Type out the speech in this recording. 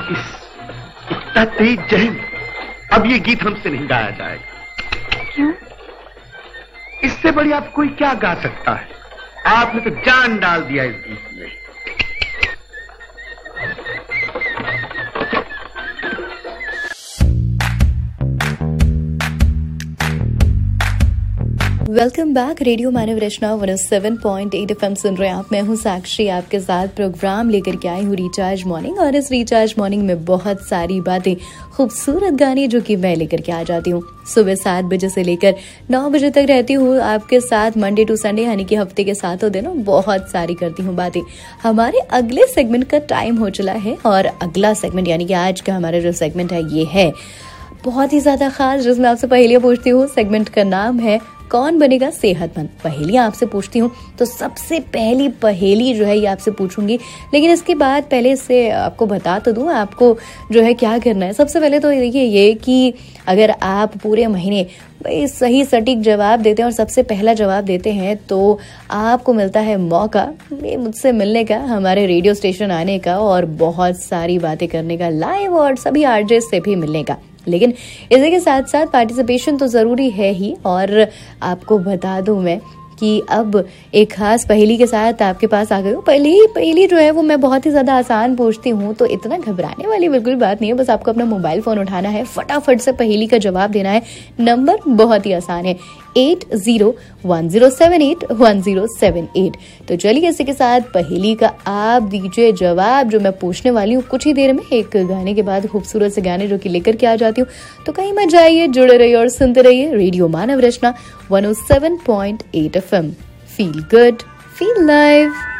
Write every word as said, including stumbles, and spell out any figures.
इस इतना तेज जहन, अब ये गीत हमसे नहीं गाया जाएगा। क्यों? इससे बड़ी आप कोई क्या गा सकता है? आपने तो जान डाल दिया इस गीत में। Welcome back. रेडियो मानव रचना one O seven point eight F M सुन रहे हैं आप। मैं हूं साक्षी, आपके साथ प्रोग्राम लेकर के आई हूं रिचार्ज मॉर्निंग। और इस रिचार्ज मॉर्निंग में बहुत सारी बातें, खूबसूरत गाने जो कि मैं लेकर के आ जाती हूँ। सुबह सात बजे से लेकर नौ बजे तक रहती हूँ आपके साथ, मंडे टू संडे, यानी कि हफ्ते के सातों दिनों बहुत सारी करती हूँ बातें। हमारे अगले सेगमेंट का टाइम हो चला है और अगला सेगमेंट यानी कि आज का हमारा जो सेगमेंट है ये है बहुत ही ज्यादा खास, जिसमें आपसे पहेलियां पूछती हूँ। सेगमेंट का नाम है कौन बनेगा सेहतमंद। पहेलियां आपसे पूछती हूँ तो सबसे पहली पहेली जो है ये आपसे पूछूंगी, लेकिन इसके बाद पहले से आपको बता तो दूं आपको जो है क्या करना है। सबसे पहले तो देखिए ये कि अगर आप पूरे महीने भाई सही सटीक जवाब देते हैं और सबसे पहला जवाब देते हैं तो आपको मिलता है मौका मुझसे मिलने का, हमारे रेडियो स्टेशन आने का और बहुत सारी बातें करने का, लाइव और सभी आरजे से भी मिलने का। लेकिन इसी के साथ साथ पार्टिसिपेशन तो जरूरी है ही। और आपको बता दूं मैं कि अब एक खास पहेली के साथ आपके पास आ गई हूँ। पहली पहेली जो है वो मैं बहुत ही ज्यादा आसान पूछती हूँ, तो इतना घबराने वाली बिल्कुल बात नहीं है। बस आपको अपना मोबाइल फोन उठाना है, फटाफट से पहेली का जवाब देना है। नंबर बहुत ही आसान है, eight zero one zero seven eight one zero seven eight. तो चलिए इसी के साथ पहेली का आप दीजिए जवाब जो मैं पूछने वाली हूँ कुछ ही देर में, एक गाने के बाद, खूबसूरत से गाने जो कि लेकर के आ जाती हूँ। तो कहीं मत जाइए, जुड़े रहिए और सुनते रहिए रेडियो मानव रचना one O seven point eight F M. Feel good, feel live.